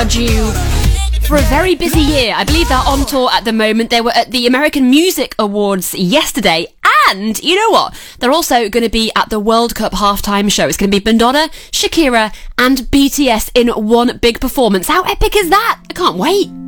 are due for a very busy year. I believe they're on tour at the moment. They were at the American Music Awards yesterday. And you know what? They're also going to be at the World Cup halftime show. It's going to be Madonna, Shakira and BTS in one big performance. How epic is that? I can't wait.